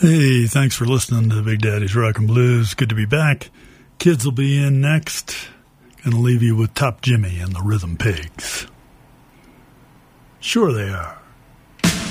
Hey, thanks for listening to Big Daddy's Rockin' Blues. Good to be back. Kids will be in next. Gonna leave you with Top Jimmy and the Rhythm Pigs. Sure they are.